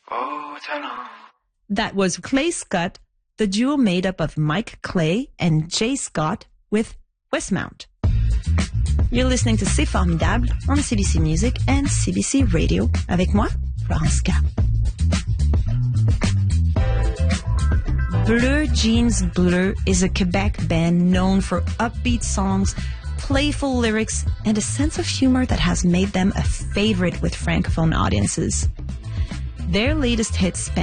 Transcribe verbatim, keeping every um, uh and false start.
Oh, talent. That was Clay Scott, the duo made up of Mike Clay and Jay Scott with Westmount. You're listening to C'est Formidable on C B C Music and C B C Radio. Avec moi, Florence K. Bleu Jeans Bleu is a Quebec band known for upbeat songs, playful lyrics, and a sense of humor that has made them a favorite with Francophone audiences. Their latest hit span